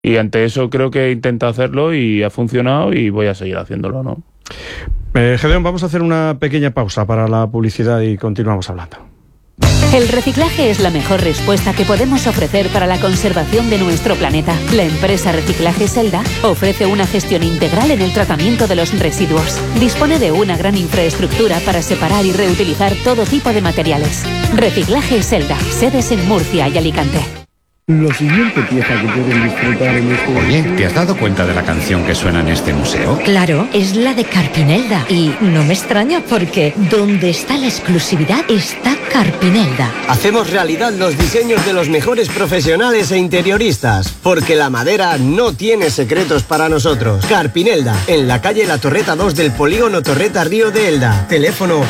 Y ante eso creo que he intentado hacerlo y ha funcionado y voy a seguir haciéndolo, ¿no? Gedeón, vamos a hacer una pequeña pausa para la publicidad y continuamos hablando. El reciclaje es la mejor respuesta que podemos ofrecer para la conservación de nuestro planeta. La empresa Reciclaje Selda ofrece una gestión integral en el tratamiento de los residuos. Dispone de una gran infraestructura para separar y reutilizar todo tipo de materiales. Reciclaje Selda, sedes en Murcia y Alicante. Lo siguiente pieza que pueden disfrutar en este... Oye, ¿te has dado cuenta de la canción que suena en este museo? Claro, es la de Carpinelda. Y no me extraña porque donde está la exclusividad está Carpinelda. Hacemos realidad los diseños de los mejores profesionales e interioristas, porque la madera no tiene secretos para nosotros. Carpinelda, en la calle La Torreta 2 del polígono Torreta Río de Elda. Teléfono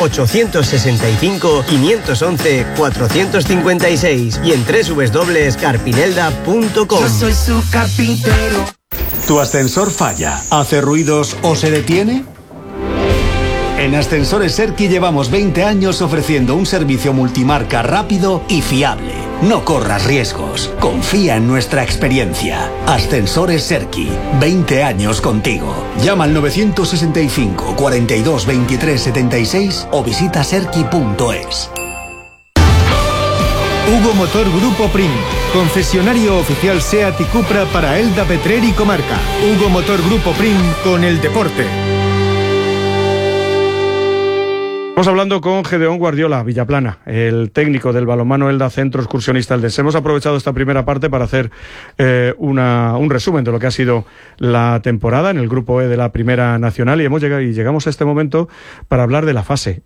865-511-456 y en www.carpinelda.com. Yo soy su carpintero. ¿Tu ascensor falla, hace ruidos o se detiene? En Ascensores Serki llevamos 20 años ofreciendo un servicio multimarca rápido y fiable. No corras riesgos. Confía en nuestra experiencia. Ascensores Serki. 20 años contigo. Llama al 965 42 23 76 o visita serki.es. Hugo Motor Grupo Prim, concesionario oficial SEAT y Cupra para Elda, Petrer y comarca. Hugo Motor Grupo Prim con el deporte. Estamos hablando con Gedeón Guardiola Villaplana, el técnico del balonmano Elda Centro Excursionista Eldense. Hemos aprovechado esta primera parte para hacer un resumen de lo que ha sido la temporada en el Grupo E de la Primera Nacional y llegamos a este momento para hablar de la fase.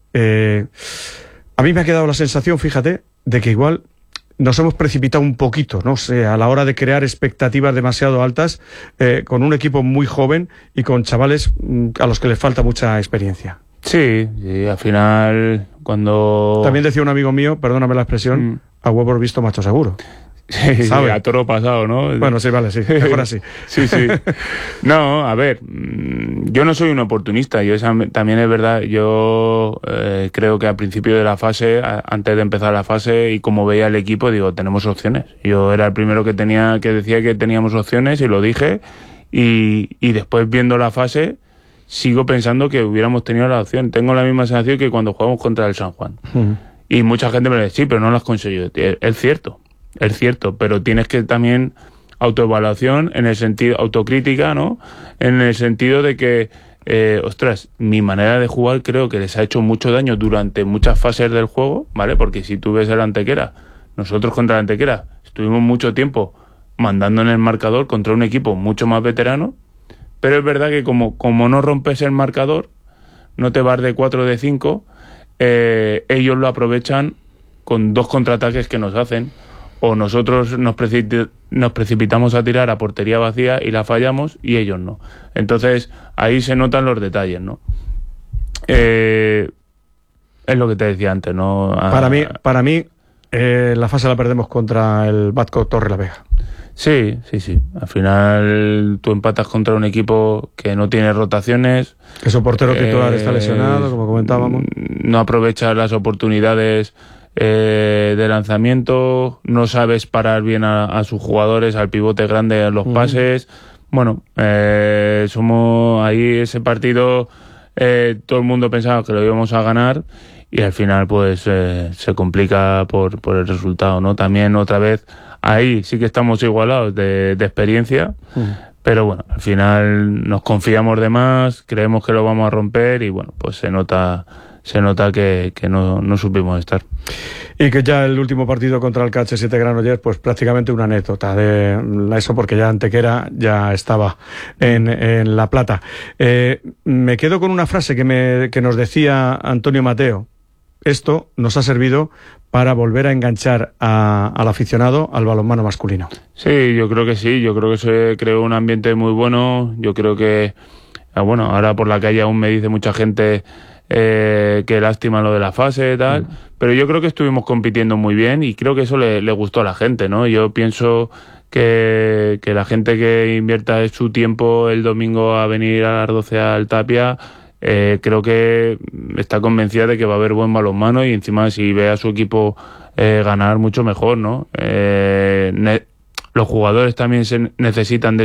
A mí me ha quedado la sensación, fíjate, de que igual nos hemos precipitado un poquito, no sé, a la hora de crear expectativas demasiado altas con un equipo muy joven y con chavales a los que les falta mucha experiencia. Sí, al final cuando... También decía un amigo mío, perdóname la expresión, a huevos visto macho seguro. Sí, ¿sabe? A toro pasado, ¿no? Bueno, sí, vale, sí, mejor así. Sí. No, a ver, yo no soy un oportunista, también es verdad, yo creo que al principio de la fase, antes de empezar la fase, y como veía el equipo, digo, tenemos opciones. Yo era el primero que decía que teníamos opciones, y lo dije, y después viendo la fase, sigo pensando que hubiéramos tenido la opción. Tengo la misma sensación que cuando jugamos contra el San Juan. Y mucha gente me dice, sí, pero no lo has conseguido. Es cierto, pero tienes que también autoevaluación en el sentido, autocrítica, ¿no? En el sentido de que, mi manera de jugar creo que les ha hecho mucho daño durante muchas fases del juego, ¿vale? Porque si tú ves el Antequera, nosotros contra el Antequera estuvimos mucho tiempo mandando en el marcador contra un equipo mucho más veterano, pero es verdad que como no rompes el marcador, no te vas de 4 o de 5, ellos lo aprovechan con 2 contraataques que nos hacen, o nosotros nos precipitamos a tirar a portería vacía y la fallamos y ellos no. Entonces ahí se notan los detalles, ¿no? Es lo que te decía antes, ¿no? Para mí la fase la perdemos contra el Batco Torrelavega. Sí. Al final tú empatas contra un equipo que no tiene rotaciones, que su portero titular está lesionado, como comentábamos, no aprovecha las oportunidades de lanzamiento, no sabes parar bien a sus jugadores, al pivote grande, a los pases. Bueno, somos ahí ese partido, todo el mundo pensaba que lo íbamos a ganar y al final pues se complica por el resultado, ¿no? También otra vez ahí sí que estamos igualados de experiencia, pero bueno, al final nos confiamos de más, creemos que lo vamos a romper y bueno, pues se nota que no supimos estar. Y que ya el último partido contra el KH7 Granollers, pues prácticamente una anécdota de eso, porque ya Antequera ya estaba en La Plata. Me quedo con una frase que nos decía Antonio Mateo. Esto nos ha servido para volver a enganchar al aficionado al balonmano masculino. Sí, yo creo que sí, yo creo que se creó un ambiente muy bueno, yo creo que, bueno, ahora por la calle aún me dice mucha gente que lástima lo de la fase y tal, pero yo creo que estuvimos compitiendo muy bien y creo que eso le gustó a la gente, ¿no? Yo pienso que la gente que invierta su tiempo el domingo a venir a las 12 al Tapia, creo que está convencida de que va a haber buen balonmano y encima si ve a su equipo ganar mucho mejor, ¿no? los jugadores también necesitan de